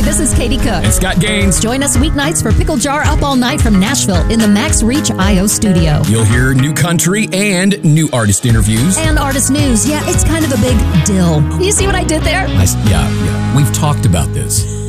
this is Katie Cook. And Scott Gaines. Join us weeknights for Pickle Jar Up All Night from Nashville in the Max Reach IO studio. You'll hear new country and new artist interviews. And artist news. Yeah, it's kind of a big deal. You see what I did there? Yeah. We've talked about this.